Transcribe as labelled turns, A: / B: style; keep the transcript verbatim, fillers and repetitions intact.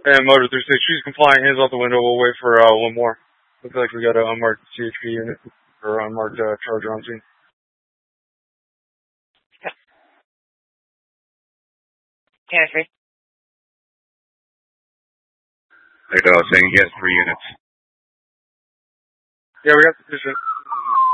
A: And Motor three six, she's compliant, hands out the window, we'll wait for uh, one more. Looks like we got an unmarked C H P unit, or unmarked uh, charger on scene.
B: Yeah, three.
C: Like I was saying, he has three units.
A: Yeah, we got sufficient.